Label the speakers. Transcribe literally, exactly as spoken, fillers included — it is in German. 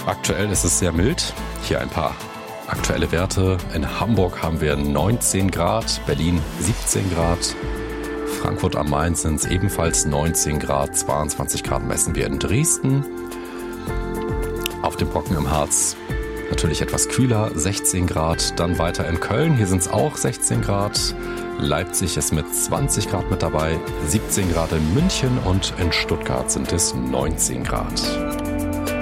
Speaker 1: Aktuell ist es sehr mild. Hier ein paar aktuelle Werte. In Hamburg haben wir neunzehn Grad, Berlin siebzehn Grad, Frankfurt am Main sind es ebenfalls neunzehn Grad, zweiundzwanzig Grad messen wir in Dresden. Auf dem Brocken im Harz natürlich etwas kühler, sechzehn Grad. Dann weiter in Köln, hier sind es auch sechzehn Grad. Leipzig ist mit zwanzig Grad mit dabei, siebzehn Grad in München und in Stuttgart sind es neunzehn Grad.